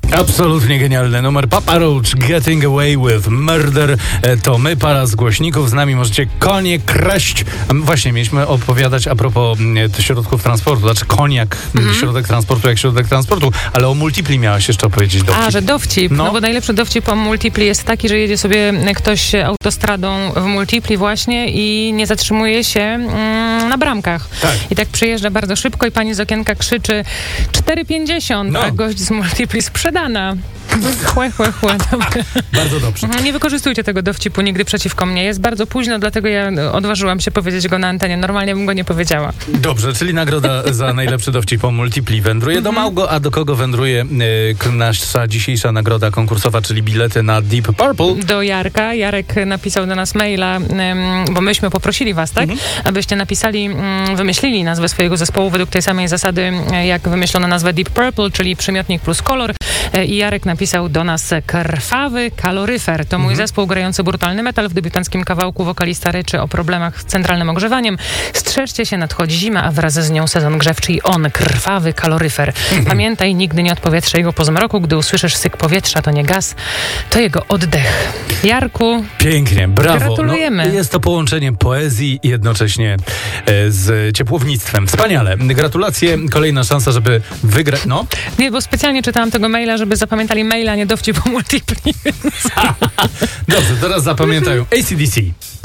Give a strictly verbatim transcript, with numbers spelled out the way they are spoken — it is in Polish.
Absolutnie genialny numer. Papa Roach, Getting Away with Murder. To my, para z głośników. Z nami możecie konie kraść. Właśnie, mieliśmy opowiadać a propos środków transportu. Znaczy koniak, mm. środek transportu jak środek transportu, ale o multipli miałaś jeszcze opowiedzieć dowcip. A, że dowcip. No. no bo najlepszy dowcip o multipli jest taki, że jedzie sobie ktoś autostradą w multipli właśnie i nie zatrzymuje się mm, na bramkach. Tak. I tak przyjeżdża bardzo szybko i pani z okienka krzyczy cztery pięćdziesiąt, no. a gość z multipli sprzedana. Chłe, chłe, chłe. Bardzo dobrze. Nie wykorzystujcie tego dowcipu nigdy przeciwko mnie. Jest bardzo późno, dlatego ja odważyłam się powiedzieć go na antenie. Normalnie bym go nie powiedziała. Dobrze, czyli nagroda za najlepszy dowcip o multipli wędruje do Małgo, a do kogo wędruje y, nasza dzisiejsza nagroda konkursowa, czyli bilety na Deep Purple? Do Jarka. Jarek napisał do nas maila, ym, bo myśmy poprosili was, tak? Mhm. Abyście napisali, ym, wymyślili nazwę swojego zespołu według tej samej zasady, jak wymyślono nazwę Deep Purple, czyli przymiotnik plus kolor. I Jarek napisał do nas Krwawy Kaloryfer. To mój mhm. zespół grający brutalny metal. W debiutanckim kawałku wokalista ryczy o problemach z centralnym ogrzewaniem. Strzeżcie się, nadchodzi zima, a wraz z nią sezon grzewczy i on, Krwawy Kaloryfer. Mhm. Pamiętaj, nigdy nie odpowietrzaj go po zmroku. Gdy usłyszysz syk powietrza, to nie gaz, to jego oddech. Jarku, pięknie, brawo. Gratulujemy. No, jest to połączenie poezji i jednocześnie e, z ciepłownictwem. Wspaniale. Gratulacje. Kolejna szansa, żeby wygrać. No. Nie, bo specjalnie czytałam tego maila, żeby zapamiętali maila, nie dowcip o multipli. Dobrze, teraz zapamiętają A C D C.